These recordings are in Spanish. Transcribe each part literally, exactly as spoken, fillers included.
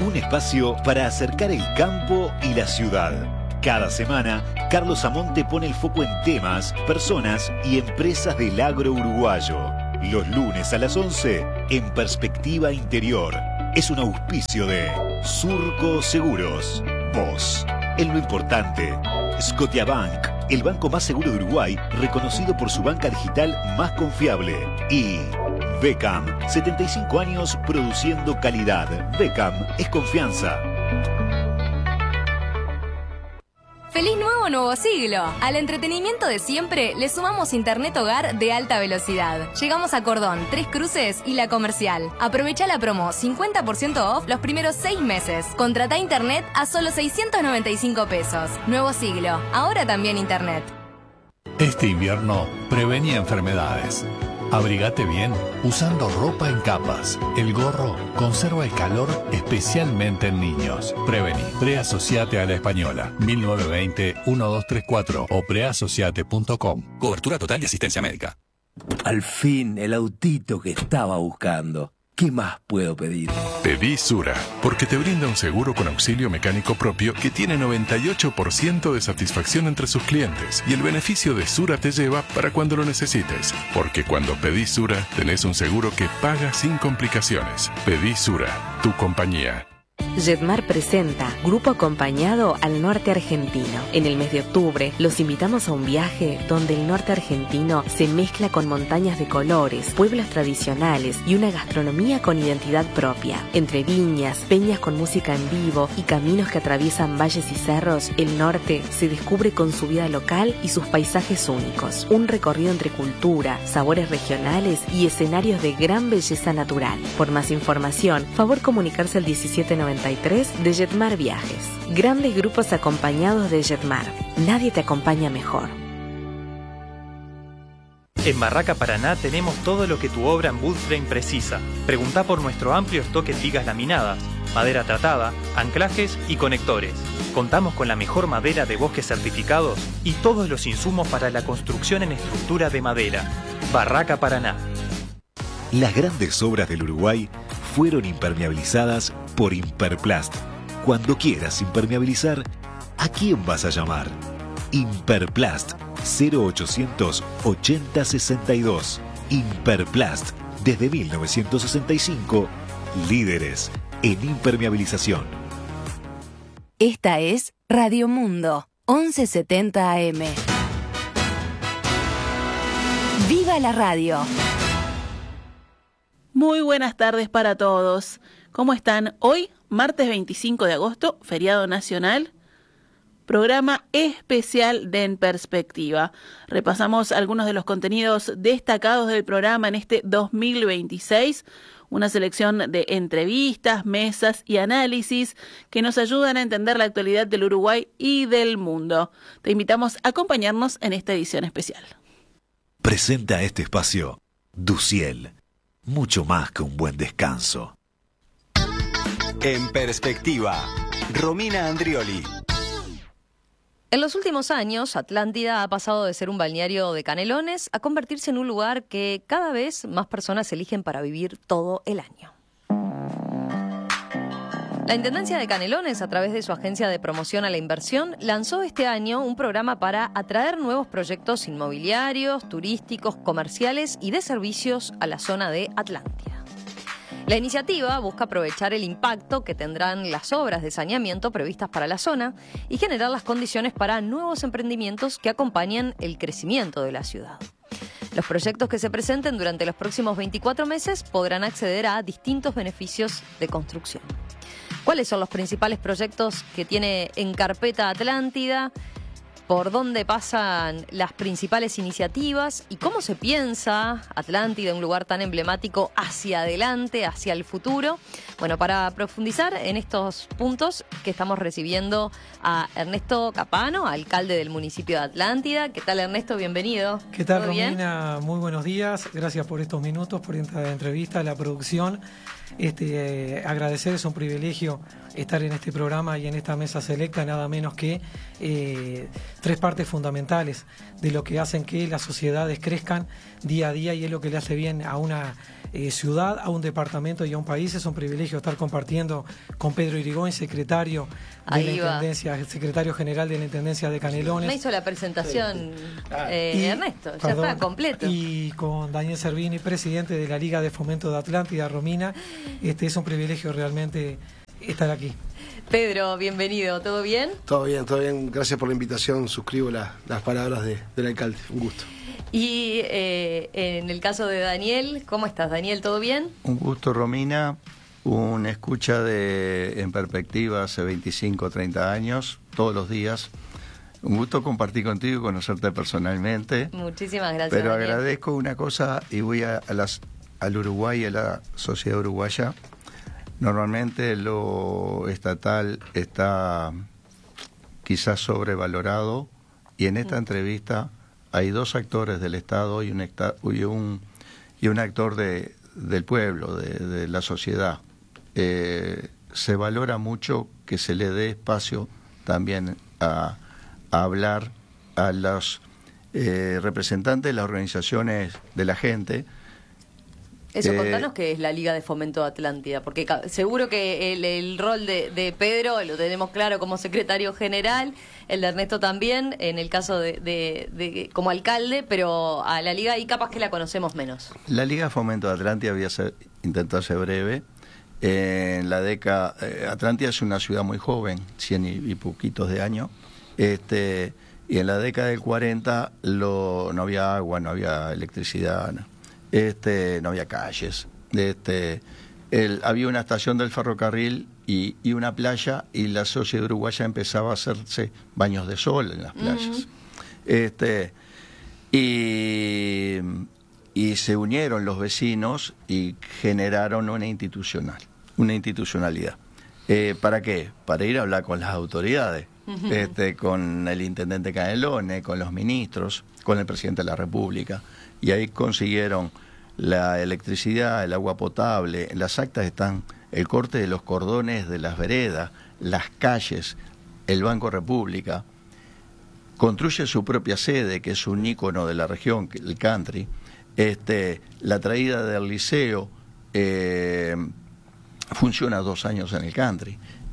Un espacio para acercar el campo y la ciudad. Cada semana, Carlos Amonte pone el foco en temas, personas y empresas del agro uruguayo. Los lunes a las once, en Perspectiva Interior. Es un auspicio de Surco Seguros. Vos, en lo importante. Scotiabank, el banco más seguro de Uruguay, reconocido por su banca digital más confiable. Y Beckham, setenta y cinco años produciendo calidad. Beckham es confianza. ¡Feliz nuevo nuevo siglo! Al entretenimiento de siempre le sumamos internet hogar de alta velocidad. Llegamos a Cordón, Tres Cruces y La Comercial. Aprovecha la promo cincuenta por ciento off los primeros seis meses. Contrata internet a solo seiscientos noventa y cinco pesos. Nuevo siglo, ahora también internet. Este invierno, prevení enfermedades. Abrigate bien usando ropa en capas. El gorro conserva el calor especialmente en niños. Prevení. Preasociate a la Española. mil novecientos veinte, doce treinta y cuatro o preasociate punto com. Cobertura total y asistencia médica. Al fin, el autito que estaba buscando. ¿Qué más puedo pedir? Pedí Sura, porque te brinda un seguro con auxilio mecánico propio que tiene noventa y ocho por ciento de satisfacción entre sus clientes. Y el beneficio de Sura te lleva para cuando lo necesites. Porque cuando pedís Sura, tenés un seguro que paga sin complicaciones. Pedí Sura, tu compañía. Jetmar presenta Grupo Acompañado al Norte Argentino. En el mes de octubre los invitamos a un viaje donde el norte argentino se mezcla con montañas de colores, pueblos tradicionales y una gastronomía con identidad propia. Entre viñas, peñas con música en vivo y caminos que atraviesan valles y cerros, el norte se descubre con su vida local y sus paisajes únicos. Un recorrido entre cultura, sabores regionales y escenarios de gran belleza natural. Por más información, favor comunicarse al diecisiete noventa y tres de Jetmar Viajes. Grandes grupos acompañados de Jetmar. Nadie te acompaña mejor. En Barraca Paraná tenemos todo lo que tu obra en woodframe precisa. Preguntá por nuestro amplio stock en vigas laminadas, madera tratada, anclajes y conectores. Contamos con la mejor madera de bosques certificados y todos los insumos para la construcción en estructura de madera. Barraca Paraná. Las grandes obras del Uruguay fueron impermeabilizadas por Imperplast. Cuando quieras impermeabilizar, ¿a quién vas a llamar? Imperplast, cero ochocientos ochenta sesenta y dos. Imperplast, desde mil novecientos sesenta y cinco, líderes en impermeabilización. Esta es Radio Mundo, once setenta A M. ¡Viva la radio! Muy buenas tardes para todos. ¿Cómo están? Hoy, martes veinticinco de agosto, feriado nacional, programa especial de En Perspectiva. Repasamos algunos de los contenidos destacados del programa en este dos mil veintiséis, una selección de entrevistas, mesas y análisis que nos ayudan a entender la actualidad del Uruguay y del mundo. Te invitamos a acompañarnos en esta edición especial. Presenta este espacio Duciel. Mucho más que un buen descanso. En Perspectiva, Romina Andrioli. En los últimos años, Atlántida ha pasado de ser un balneario de Canelones a convertirse en un lugar que cada vez más personas eligen para vivir todo el año. La Intendencia de Canelones, a través de su agencia de promoción a la inversión, lanzó este año un programa para atraer nuevos proyectos inmobiliarios, turísticos, comerciales y de servicios a la zona de Atlántida. La iniciativa busca aprovechar el impacto que tendrán las obras de saneamiento previstas para la zona y generar las condiciones para nuevos emprendimientos que acompañen el crecimiento de la ciudad. Los proyectos que se presenten durante los próximos veinticuatro meses podrán acceder a distintos beneficios de construcción. ¿Cuáles son los principales proyectos que tiene en carpeta Atlántida? ¿Por dónde pasan las principales iniciativas? ¿Y cómo se piensa Atlántida, un lugar tan emblemático, hacia adelante, hacia el futuro? Bueno, para profundizar en estos puntos que estamos recibiendo a Ernesto Capano, alcalde del municipio de Atlántida. ¿Qué tal, Ernesto? Bienvenido. ¿Qué tal, ¿Todo bien? Romina? Muy buenos días. Gracias por estos minutos, por esta entrevista, la producción. Este, eh, agradecer, es un privilegio estar en este programa y en esta mesa selecta, nada menos que eh, tres partes fundamentales de lo que hacen que las sociedades crezcan día a día y es lo que le hace bien a una eh, ciudad a un departamento y a un país. Es un privilegio estar compartiendo con Pedro Irigoyen, secretario de Ahí la va. Intendencia, el secretario general de la Intendencia de Canelones. Me hizo la presentación eh, Y- Ernesto, ya perdón, está, completo. Y con Daniel Servini, presidente de la Liga de Fomento de Atlántida, Romina. Este es un privilegio realmente estar aquí. Pedro, bienvenido, ¿todo bien? Todo bien, todo bien. Gracias por la invitación. Suscribo la- las palabras de- del alcalde. Un gusto. Y eh, en el caso de Daniel, ¿cómo estás, Daniel? ¿Todo bien? Un gusto, Romina. Un escucha de En Perspectiva hace veinticinco, treinta años, todos los días. Un gusto compartir contigo y conocerte personalmente. Muchísimas gracias, Pero Daniel. agradezco una cosa y voy a, a las, al Uruguay y a la sociedad uruguaya. Normalmente lo estatal está quizás sobrevalorado y en esta entrevista hay dos actores del Estado y un, hecta- y un, y un actor de, del pueblo, de, de la sociedad. Eh, se valora mucho que se le dé espacio también a, a hablar a los eh, representantes de las organizaciones de la gente. Eso, Eh, contanos qué es la Liga de Fomento de Atlántida, porque ca- seguro que el, el rol de, de Pedro lo tenemos claro como secretario general, el de Ernesto también, en el caso de, de- de- como alcalde, pero a la Liga ahí capaz que la conocemos menos. La Liga de Fomento de Atlántida, voy a ser, intentar ser breve. Eh, en la década, eh, Atlántida es una ciudad muy joven, cien y, y poquitos de años. Este, y en la década del cuarenta lo, no había agua, no había electricidad, no, este, no había calles. Este, el, había una estación del ferrocarril y, y una playa, y la sociedad uruguaya empezaba a hacerse baños de sol en las playas. Este, y, y se unieron los vecinos y generaron una institucional, una institucionalidad. Eh, ¿Para qué? Para ir a hablar con las autoridades, Ujú. este, con el intendente Canelones, con los ministros, con el presidente de la República, y ahí consiguieron la electricidad, el agua potable. En las actas están el corte de los cordones de las veredas, las calles, el Banco República. Construye su propia sede, que es un ícono de la región, el country. Este, la traída del liceo eh, funciona dos años en el country.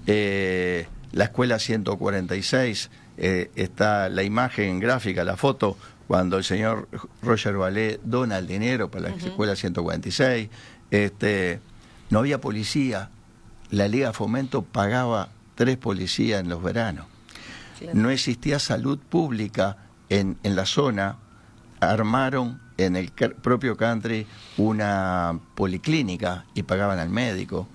Eh, la escuela ciento cuarenta y seis, eh, está la imagen gráfica, la foto, cuando el señor Roger Valé dona el dinero para la Ujú. escuela ciento cuarenta y seis. Este, no había policía. La Liga de Fomento pagaba tres policías en los veranos. No existía salud pública en, en la zona. Armaron en el ca- propio country una policlínica y pagaban al médico.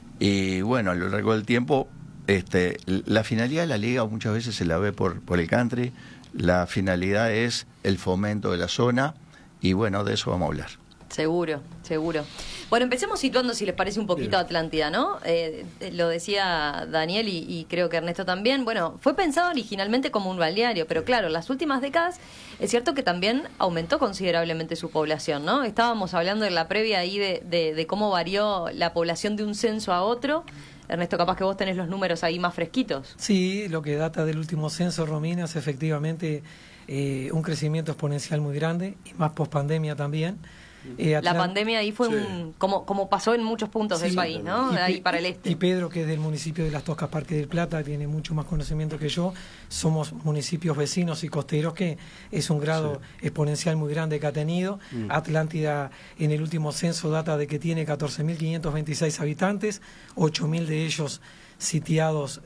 Y bueno, a lo largo del tiempo, este, la finalidad de la liga muchas veces se la ve por, por el country. La finalidad es el fomento de la zona y bueno, de eso vamos a hablar. Seguro, seguro. Bueno, empecemos situando, si les parece, un poquito Atlántida, ¿no? Eh, eh, lo decía Daniel y, y creo que Ernesto también. Bueno, fue pensado originalmente como un balneario, pero claro, en las últimas décadas es cierto que también aumentó considerablemente su población, ¿no? Estábamos hablando en la previa ahí de, de, de cómo varió la población de un censo a otro. Ernesto, capaz que vos tenés los números ahí más fresquitos. Sí, lo que data del último censo, Romina, es efectivamente eh, un crecimiento exponencial muy grande, y más pospandemia también. Eh, La Atlant- pandemia ahí fue Sí. un como como pasó en muchos puntos Sí, del país, ¿no? y De ahí Pe- para el este. Y Pedro, que es del municipio de Las Toscas, Parque del Plata, tiene mucho más conocimiento que yo. Somos municipios vecinos y costeros, que es un grado exponencial muy grande que ha tenido. Mm. Atlántida, en el último censo, data de que tiene catorce mil quinientos veintiséis habitantes, ocho mil de ellos sitiados,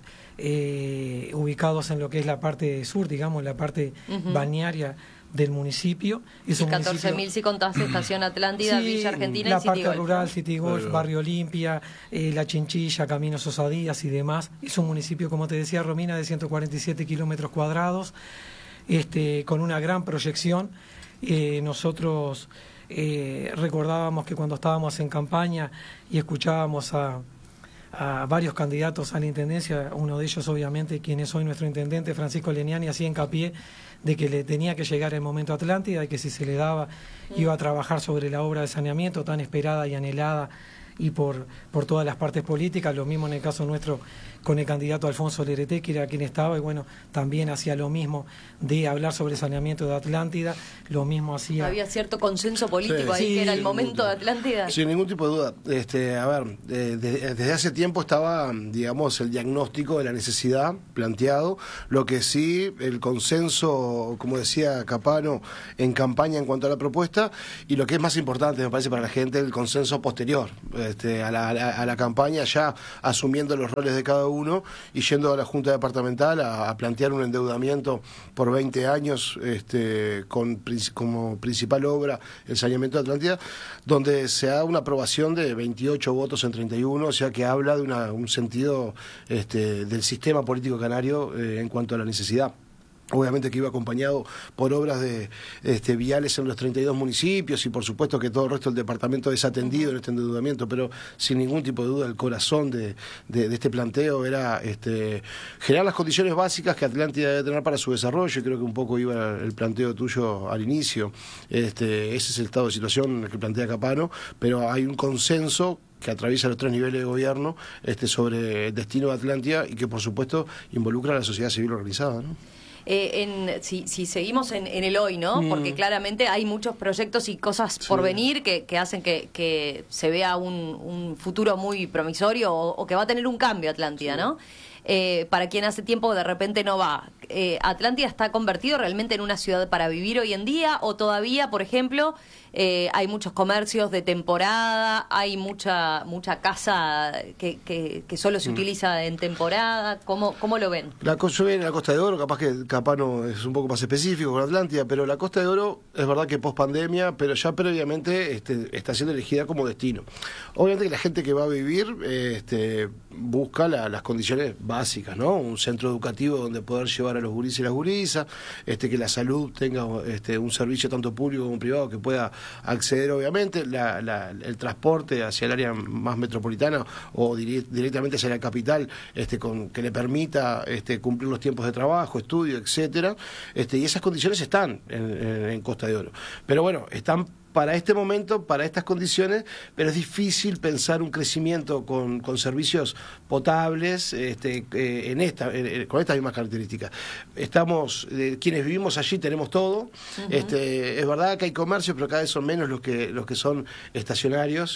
eh, ubicados en lo que es la parte sur, digamos, la parte Ujú. balnearia del municipio. Es Y un catorce municipio- mil si contás Estación Atlántida, Sí, Villa Argentina la y City parte Golf. rural, City Golf, Claro. Barrio Olimpia, eh, La Chinchilla, Caminos Osadías y demás. Es un municipio, como te decía, Romina, de ciento cuarenta y siete kilómetros cuadrados, este, con una gran proyección. Eh, nosotros eh, recordábamos que cuando estábamos en campaña y escuchábamos a, a varios candidatos a la intendencia, uno de ellos obviamente quien es hoy nuestro intendente, Francisco Leniani, hacía hincapié de que le tenía que llegar el momento a Atlántida y que si se le daba iba a trabajar sobre la obra de saneamiento tan esperada y anhelada y por, por todas las partes políticas, lo mismo en el caso nuestro con el candidato Alfonso Lerete, que era quien estaba, y bueno, también hacía lo mismo de hablar sobre saneamiento de Atlántida, lo mismo hacía... Había cierto consenso político Sí. ahí, Sí, que era el sin momento de Atlántida. Sin ningún tipo de duda. Este, a ver, eh, de- desde hace tiempo estaba, digamos, el diagnóstico de la necesidad planteado, lo que sí, el consenso, como decía Capano, en campaña en cuanto a la propuesta, y lo que es más importante, me parece, para la gente, el consenso posterior este, a, la, a, la, a la campaña, ya asumiendo los roles de cada uno y yendo a la Junta Departamental a, a plantear un endeudamiento por veinte años este, con princi- como principal obra el saneamiento de Atlántida, donde se da una aprobación de veintiocho votos en treinta y uno, o sea que habla de una, un sentido este, del sistema político canario eh, en cuanto a la necesidad. Obviamente que iba acompañado por obras de este, viales en los treinta y dos municipios y por supuesto que todo el resto del departamento es atendido en este endeudamiento, pero sin ningún tipo de duda el corazón de, de, de este planteo era este, generar las condiciones básicas que Atlántida debe tener para su desarrollo, y creo que un poco iba el planteo tuyo al inicio. Este, ese es el estado de situación en el que plantea Capano, pero hay un consenso que atraviesa los tres niveles de gobierno este, sobre el destino de Atlántida y que por supuesto involucra a la sociedad civil organizada, ¿no? Eh, en, si, si seguimos en, en el hoy, ¿no? Mm. Porque claramente hay muchos proyectos y cosas por Sí. venir que, que hacen que, que se vea un, un futuro muy promisorio o, o que va a tener un cambio Atlántida, ¿no? Eh, para quien hace tiempo de repente no va. Eh, ¿Atlántida está convertido realmente en una ciudad para vivir hoy en día? ¿O todavía, por ejemplo, eh, hay muchos comercios de temporada, hay mucha mucha casa que, que, que solo se Mm. utiliza en temporada? ¿Cómo, cómo lo ven? La cosa viene en la Costa de Oro, capaz que Capano es un poco más específico con Atlántida, pero la Costa de Oro es verdad que post pandemia, pero ya previamente este, está siendo elegida como destino. Obviamente que la gente que va a vivir eh, este, busca la- las condiciones básicas, ¿no? Un centro educativo donde poder llevar a los gurises y las gurisas, este, que la salud tenga este, un servicio tanto público como privado que pueda acceder, obviamente, la, la- el transporte hacia el área más metropolitana o dire- directamente hacia la capital, este, con, que le permita este, cumplir los tiempos de trabajo, estudio, etcétera, este, y esas condiciones están en, en- en Costa de Oro. Pero bueno, están para este momento, para estas condiciones, pero es difícil pensar un crecimiento con, con servicios potables este, eh, en esta, en- en- con estas mismas características. Estamos, eh, quienes vivimos allí tenemos todo. Ujú. este, es verdad que hay comercios, pero cada vez son menos los que, los que son estacionarios